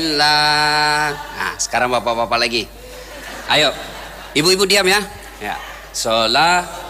Nah, sekarang bapak-bapak lagi. Ayo, ibu-ibu diam ya. Ya. Sholat.